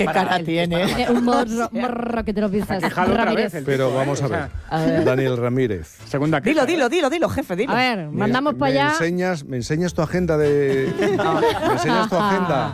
Qué cara tiene. Un morro que te lo piensas. Ramírez. Pero vamos a ver. Daniel Ramírez. Segunda queja. Dilo, jefe, dilo. A ver, mandamos para allá. ¿Me enseñas tu agenda de...? ¿Me enseñas tu agenda?